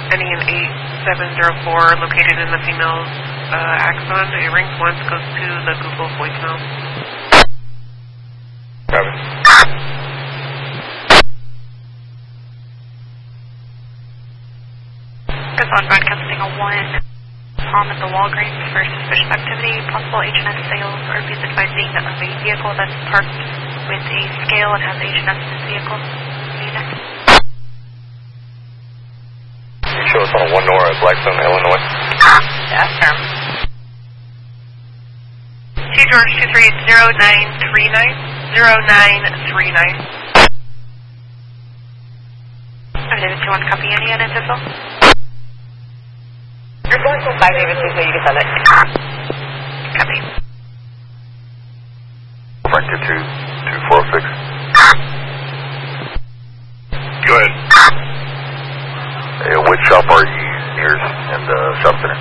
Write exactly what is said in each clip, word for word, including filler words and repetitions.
ending in eight seven zero four, located in the female's uh, axon. It rings once, goes to the Google voicemail. Copy. Good on broadcasting a one. Palm at the Walgreens for suspicious activity, possible H and S sales, or be advising of a vehicle that's parked with a scale and has H and S in its vehicle. Show us on a one Nora at Blackstone, Illinois. Yes, sir. Two George two three zero nine three nine zero nine three nine. I'm David two one, copy any units as well. You're going to five David two, so you can send it. Copy. Frank two two two four six. Go ahead. Hey, which shop are you nearest in the shop center?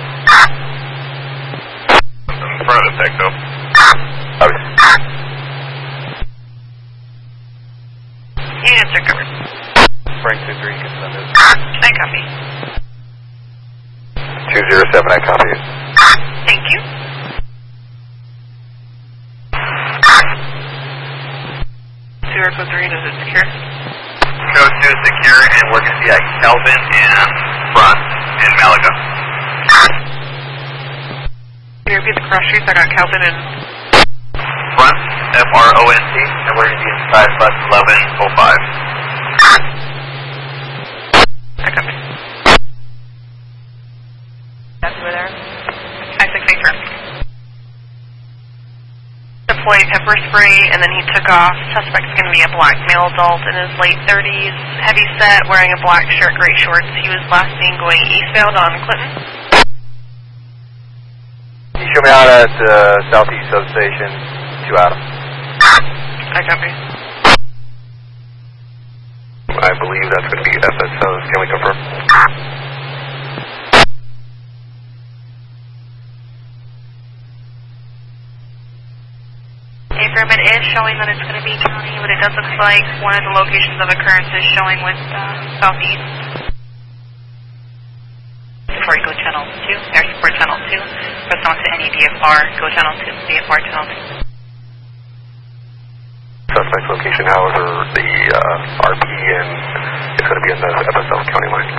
In front of the Texo. Okay. Units are covered. Frank two three, can send it. I copy. two zero seven, I copy it. Thank you. Zero two three, is it secure? Code two is secure, and we're going to be at Kelvin and Front in Malaga. Can you repeat the cross streets? I got Calvin and... Front, F R O N T, and we're going to be inside bus eleven oh five. I copy. That's over there. five six eight firm. Deployed pepper spray, and then he took off. Suspect's going to be a black male adult in his late thirties, heavy set, wearing a black shirt, gray shorts. He was last seen going eastbound on Clinton. Can you show me out at uh, Southeast Substation, two Adam? I copy. I believe that's going to be F S Os. Can we confirm? Affirm, it is showing that it's going to be county, but it does look like one of the locations of occurrence is showing with uh, Southeast. Before you go channel two, air support channel two, press on to any D F R, go channel two, D F R channel two. Suspect location, however, the uh, R P and it's going to be in the F S L county line.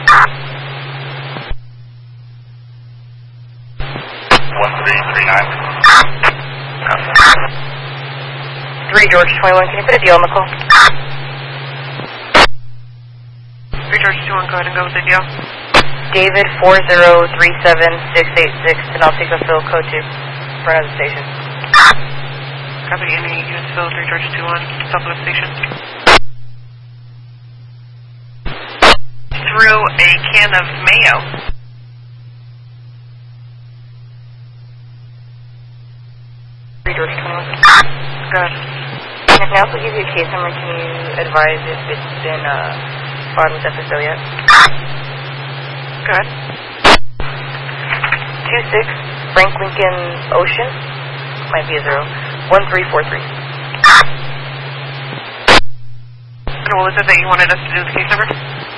one three three nine. three George twenty-one, can you put a deal on the call? three George two one, go ahead and go with the deal. David four zero three seven six eight six, and I'll take a fill code two for another station. Copy, any units fill three George two one, southwest station. Threw a can of mayo. three George twenty-one. Good. And if I also give you a case number, can you advise if it's been uh, filed with F S O yet? Good. two six, Frank Lincoln Ocean, might be a zero, one three four three. And what was it that you wanted us to do with the case number?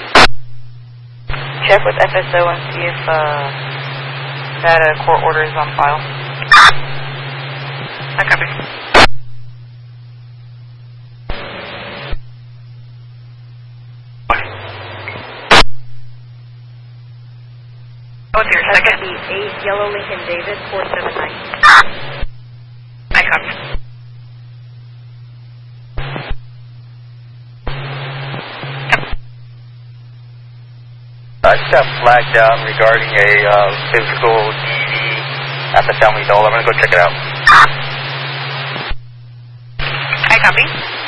Check with F S O and see if uh, that uh, court order is on file. I copy. What's your second? eight Yellow Lincoln David, four seven nine. I copy. I just got flagged down regarding a uh, physical D V at the Family Dollar. I'm going to go check it out. I copy.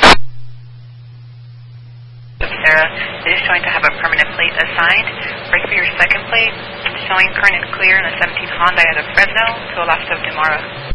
Sarah, it is showing to have a permanent plate assigned. Break for your second plate, showing current and clear in the seventeen Honda at Fresno to Alaska of Demara.